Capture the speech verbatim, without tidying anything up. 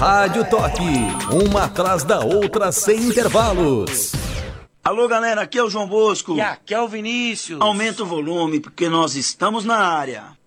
Rádio Toque, uma atrás da outra sem intervalos. Alô, galera, aqui é o João Bosco. E aqui é o Vinícius. Aumenta o volume, porque nós estamos na área.